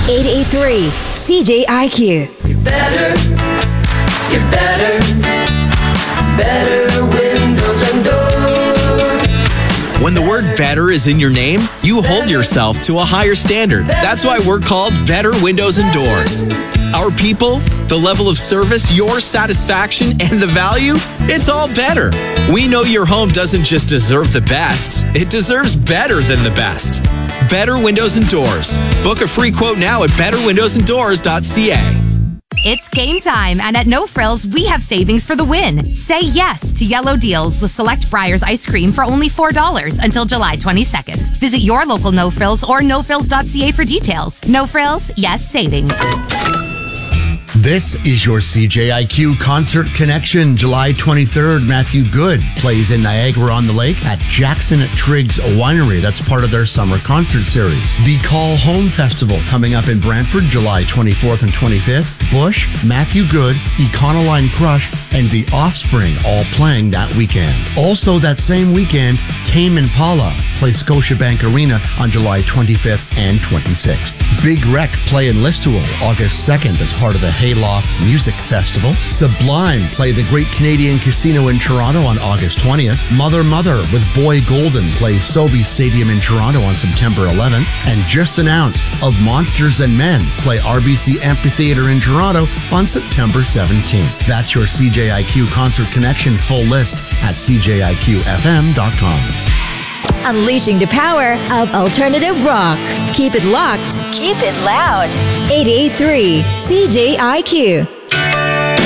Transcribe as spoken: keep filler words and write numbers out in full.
eight eight three C J I Q. You're better, you're better, better windows and doors. When the word better is in your name, you hold yourself to a higher standard. That's why we're called Better Windows and Doors. Our people, the level of service, your satisfaction, and the value, it's all better. We know your home doesn't just deserve the best, it deserves better than the best. Better Windows and Doors. Book a free quote now at better windows and doors dot c a. It's game time, and at No Frills, we have savings for the win. Say yes to yellow deals with select Breyers ice cream for only four dollars until July twenty-second. Visit your local No Frills or no frills dot c a for details. No Frills, yes savings. This is your C J I Q Concert Connection. July twenty-third, Matthew Good plays in Niagara-on-the-Lake at Jackson Triggs Winery. That's part of their summer concert series. The Call Home Festival coming up in Brantford, July twenty-fourth and twenty-fifth. Bush, Matthew Good, Econoline Crush, and The Offspring all playing that weekend. Also that same weekend, Tame Impala play Scotiabank Arena on July twenty-fifth and twenty-sixth. Big Wreck play in Listowel August second as part of the Hayloft Music Festival. Sublime play the Great Canadian Casino in Toronto on August twentieth. Mother Mother with Boy Golden plays Sobeys Stadium in Toronto on September eleventh. And just announced, Of Monsters and Men play R B C Amphitheatre in Toronto on September seventeenth. That's your C J I Q Concert Connection full list at c j i q f m dot com. Unleashing the power of alternative rock. Keep it locked. Keep it loud. eight eight three C J I Q.